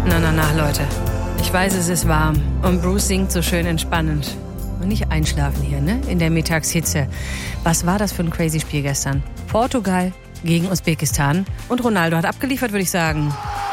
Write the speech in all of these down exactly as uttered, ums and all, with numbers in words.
Na, na, na, Leute. Ich weiß, es ist warm und Bruce singt so schön entspannend. Und nicht einschlafen hier, ne? In der Mittagshitze. Was war das für ein crazy Spiel gestern? Portugal gegen Usbekistan. Und Ronaldo hat abgeliefert, würde ich sagen.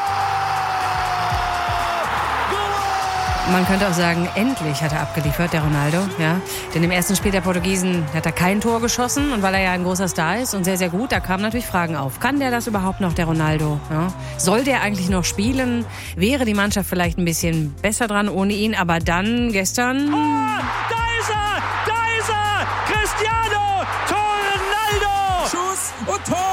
Man könnte auch sagen, endlich hat er abgeliefert, der Ronaldo. Ja. Denn im ersten Spiel der Portugiesen hat er kein Tor geschossen. Und weil er ja ein großer Star ist und sehr, sehr gut, da kamen natürlich Fragen auf. Kann der das überhaupt noch, der Ronaldo? Ja. Soll der eigentlich noch spielen? Wäre die Mannschaft vielleicht ein bisschen besser dran ohne ihn? Aber dann gestern... Oh, da ist er! Da ist er! Cristiano! Tor Ronaldo! Schuss und Tor!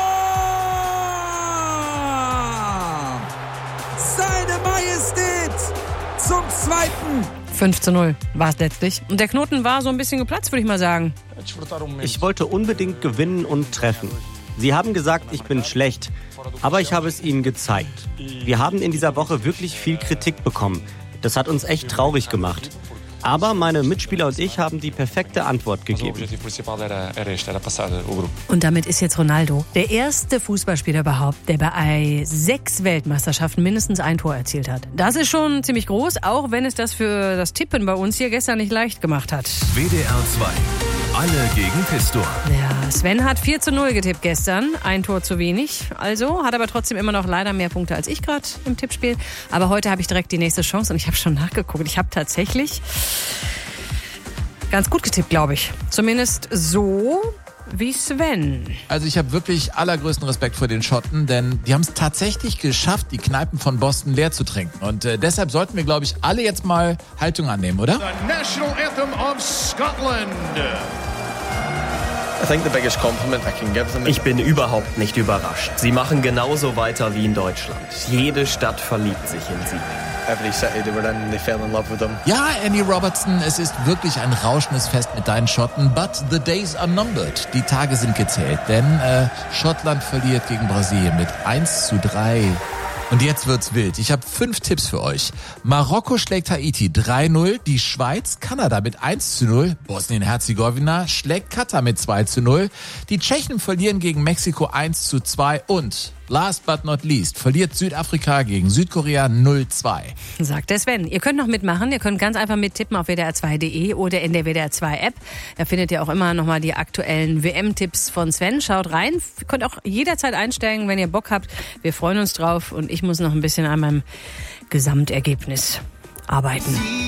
Seine Majestät! Zum Zweiten. fünf zu null war es letztlich. Und der Knoten war so ein bisschen geplatzt, würde ich mal sagen. Ich wollte unbedingt gewinnen und treffen. Sie haben gesagt, ich bin schlecht. Aber ich habe es ihnen gezeigt. Wir haben in dieser Woche wirklich viel Kritik bekommen. Das hat uns echt traurig gemacht. Aber meine Mitspieler und ich haben die perfekte Antwort gegeben. Und damit ist jetzt Ronaldo der erste Fußballspieler überhaupt, der bei sechs Weltmeisterschaften mindestens ein Tor erzielt hat. Das ist schon ziemlich groß, auch wenn es das für das Tippen bei uns hier gestern nicht leicht gemacht hat. W D R zwei. Alle gegen Pistor. Ja, Sven hat vier zu null getippt gestern. Ein Tor zu wenig. Also hat aber trotzdem immer noch leider mehr Punkte als ich gerade im Tippspiel. Aber heute habe ich direkt die nächste Chance und ich habe schon nachgeguckt. Ich habe tatsächlich ganz gut getippt, glaube ich. Zumindest so wie Sven. Also ich habe wirklich allergrößten Respekt vor den Schotten, denn die haben es tatsächlich geschafft, die Kneipen von Boston leer zu trinken. Und äh, deshalb sollten wir, glaube ich, alle jetzt mal Haltung annehmen, oder? The National Anthem of Scotland. Ich bin überhaupt nicht überrascht. Sie machen genauso weiter wie in Deutschland. Jede Stadt verliebt sich in sie. Ja, Andy Robertson, es ist wirklich ein rauschendes Fest mit deinen Schotten, but the days are numbered. Die Tage sind gezählt, denn äh, Schottland verliert gegen Brasilien mit eins zu drei. Und jetzt wird's wild. Ich habe fünf Tipps für euch. Marokko schlägt Haiti drei null, die Schweiz Kanada mit eins zu null, Bosnien-Herzegowina schlägt Katar mit zwei zu null, die Tschechen verlieren gegen Mexiko eins zu zwei und last but not least verliert Südafrika gegen Südkorea null zwei. Sagt der Sven. Ihr könnt noch mitmachen. Ihr könnt ganz einfach mittippen auf W D R zwei Punkt de oder in der W D R zwei App. Da findet ihr auch immer nochmal die aktuellen W M-Tipps von Sven. Schaut rein. Ihr könnt auch jederzeit einsteigen, wenn ihr Bock habt. Wir freuen uns drauf und ich muss noch ein bisschen an meinem Gesamtergebnis arbeiten.